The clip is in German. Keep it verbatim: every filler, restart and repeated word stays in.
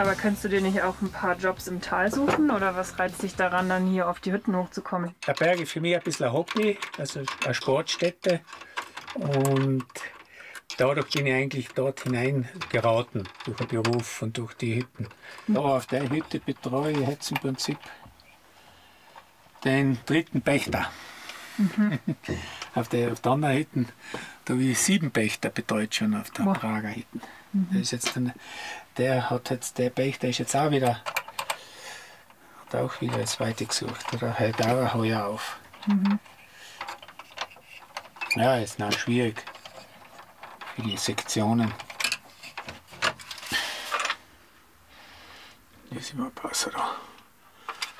Aber kannst du dir nicht auch ein paar Jobs im Tal suchen oder was reizt dich daran, dann hier auf die Hütten hochzukommen? Der Berg ist für mich ein bisschen ein Hobby, also eine Sportstätte. Und dadurch bin ich eigentlich dort hinein geraten, durch den Beruf und durch die Hütten. Da auf der Hütte betreue ich jetzt im Prinzip den dritten Pächter. Mhm. auf, der, auf der anderen Hütten, da habe ich sieben Pächter betreut schon auf der wow. Prager Hütten. Mhm. Der, ist jetzt dann, der hat jetzt, der Pächter ist jetzt auch wieder, hat auch wieder das Weite gesucht, oder hört auch ein Heuer auf. Mhm. Ja, ist noch schwierig für die Sektionen. Das ist immer ein Passer da.